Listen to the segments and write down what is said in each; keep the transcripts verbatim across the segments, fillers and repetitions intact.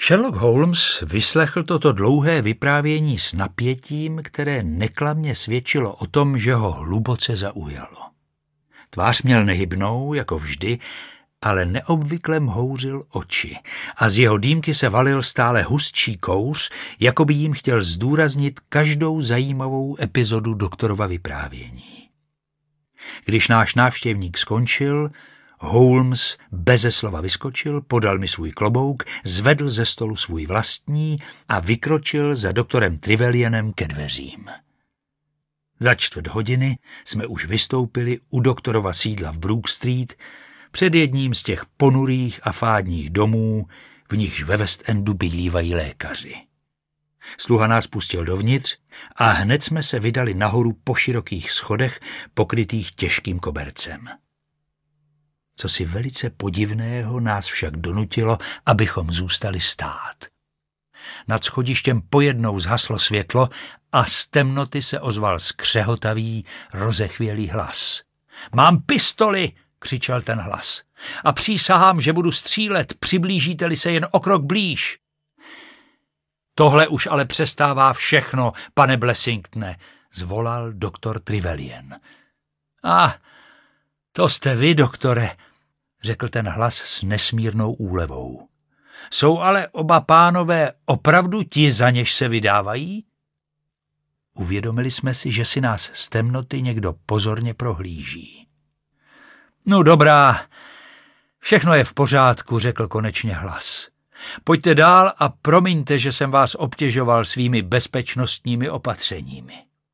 Sherlock Holmes vyslechl toto dlouhé vyprávění s napětím, které neklamně svědčilo o tom, že ho hluboce zaujalo. Tvář měl nehybnou, jako vždy, ale neobvykle mhouřil oči a z jeho dýmky se valil stále hustší kouř, jako by jim chtěl zdůraznit každou zajímavou epizodu doktorova vyprávění. Když náš návštěvník skončil, Holmes beze slova vyskočil, podal mi svůj klobouk, zvedl ze stolu svůj vlastní a vykročil za doktorem Trevelyanem ke dveřím. Za čtvrt hodiny jsme už vystoupili u doktorova sídla v Brook Street před jedním z těch ponurých a fádních domů, v nichž ve West Endu bydlívají lékaři. Sluha nás pustil dovnitř a hned jsme se vydali nahoru po širokých schodech, pokrytých těžkým kobercem. Cosi velice podivného nás však donutilo, abychom zůstali stát. Nad schodištěm pojednou zhaslo světlo a z temnoty se ozval skřehotavý, rozechvělý hlas. Mám pistoli, křičel ten hlas, a přísahám, že budu střílet, přiblížíte-li se jen o krok blíž. Tohle už ale přestává všechno, pane Blessingtone, zvolal doktor Trevelyan. A ah, to jste vy, doktore, řekl ten hlas s nesmírnou úlevou. Jsou ale oba pánové opravdu ti, za něž se vydávají? Uvědomili jsme si, že si nás z temnoty někdo pozorně prohlíží. No dobrá, všechno je v pořádku, řekl konečně hlas. Pojďte dál a promiňte, že jsem vás obtěžoval svými bezpečnostními opatřeními.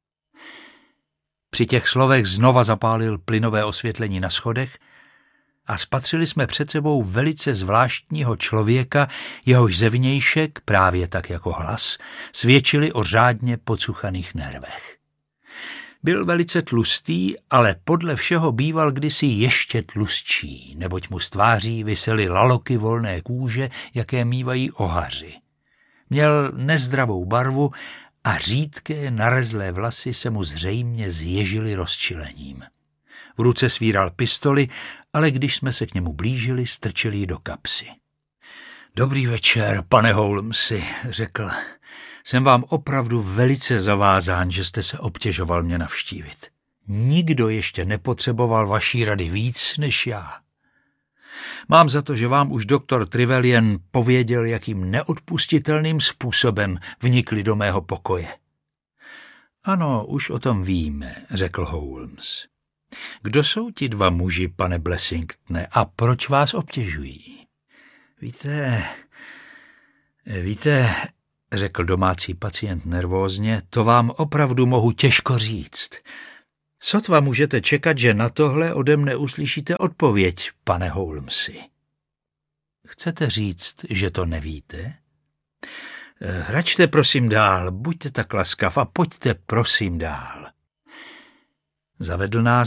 Při těch slovech znova zapálil plynové osvětlení na schodech a spatřili jsme před sebou velice zvláštního člověka, jehož zevnějšek, právě tak jako hlas, svědčili o řádně pocuchaných nervech. Byl velice tlustý, ale podle všeho býval kdysi ještě tlustší, neboť mu z tváří visely laloky volné kůže, jaké mívají ohaři. Měl nezdravou barvu a řídké narezlé vlasy se mu zřejmě zježily rozčilením. V ruce svíral pistoli, ale když jsme se k němu blížili, strčili ji do kapsy. Dobrý večer, pane Holmesi, řekl. Jsem vám opravdu velice zavázán, že jste se obtěžoval mě navštívit. Nikdo ještě nepotřeboval vaší rady víc než já. Mám za to, že vám už doktor Trevelyan pověděl, jakým neodpustitelným způsobem vnikli do mého pokoje. Ano, už o tom víme, řekl Holmes. Kdo jsou ti dva muži, pane Blessingtone, a proč vás obtěžují? Víte, víte, řekl domácí pacient nervózně, to vám opravdu mohu těžko říct. Sotva můžete čekat, že na tohle ode mne uslyšíte odpověď, pane Holmesi. Chcete říct, že to nevíte? Hračte prosím dál, buďte tak laskav a pojďte prosím dál. Zavedl nás